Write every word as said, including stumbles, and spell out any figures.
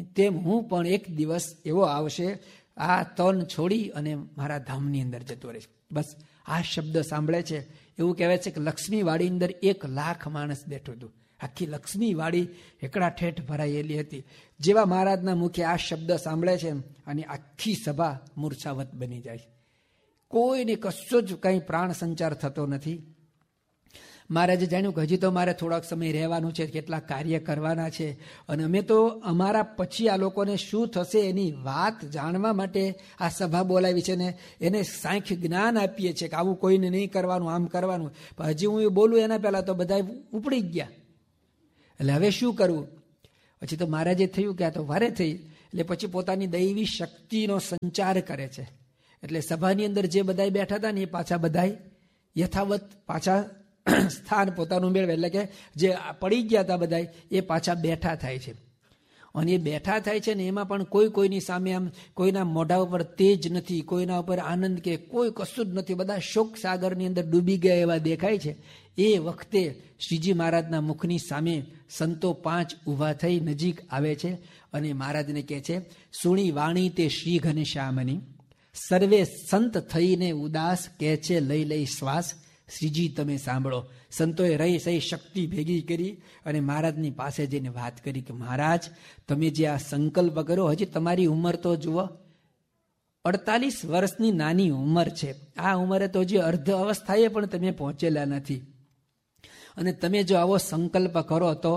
તેમ હું પણ એક દિવસ એવો આવશે આ તન છોડી અને મારા ધામની અંદર જતો રહીશ. બસ આ શબ્દ સાંભળે છે એવું કહેવાય છે કે લક્ષ્મીવાડી અંદર એક લાખ માણસ બેઠું હતું. આખી લક્ષ્મીવાડી એકડા ઠેઠ ભરાયેલી હતી. જેવા મહારાજના મુખે આ શબ્દ સાંભળે છે અને આખી સભા મૂર્છાવત બની જાય. કોઈને કશો જ કંઈ પ્રાણ સંચાર થતો નથી. મહારાજે જાણ્યું કે હજી તો મારે થોડાક સમય રહેવાનું છે, કેટલાક કાર્ય કરવાના છે, અને અમે તો અમારા પછી આ લોકોને શું થશે એની વાત જાણવા માટે આ સભા બોલાવી છે ને એને સાંખ્ય જ્ઞાન આપીએ છીએ કે આવું કોઈને નહીં કરવાનું, આમ કરવાનું. પણ હજી હું એ બોલું એના પહેલાં તો બધા ઉપડી ગયા. એટલે હવે શું કરવું? પછી તો મહારાજે થયું કે આ તો વારે થઈ. એટલે પછી પોતાની દૈવી શક્તિનો સંચાર કરે છે. એટલે સભાની અંદર જે બધા બેઠા હતા ને એ પાછા બધા યથાવત પાછા સ્થાન પોતાનું મેળવે. એટલે કે જે પડી ગયા હતા બધા એ પાછા બેઠા થાય છે. અને એ બેઠા થાય છે ને એમાં પણ કોઈ કોઈની સામે આમ કોઈના મોઢા ઉપર તેજ નથી, કોઈના ઉપર આનંદ કે કોઈ કશું જ નથી. બધા શોક સાગરની અંદર ડૂબી ગયા એવા દેખાય છે. એ વખતે શ્રીજી મહારાજના મુખની સામે સંતો પાંચ ઊભા થઈ નજીક આવે છે અને મહારાજને કહે છે, સુણી વાણી તે શ્રી ઘનશ્યામની, સર્વે સંત થઈને ઉદાસ કહે છે લઈ લઈ શ્વાસ, શ્રીજી તમે સાંભળો. સંતોએ રહી સહી શક્તિ ભેગી કરી અને મહારાજની પાસે જઈને વાત કરી કે મહારાજ તમે જે આ સંકલ્પ કર્યો, હજી તમારી ઉંમર તો જુઓ, અડતાલીસ વર્ષની નાની ઉંમર છે. આ ઉંમરે તો જે અર્ધ અવસ્થાએ પણ તમે પહોંચેલા નથી. અને તમે જો આવો સંકલ્પ કરો તો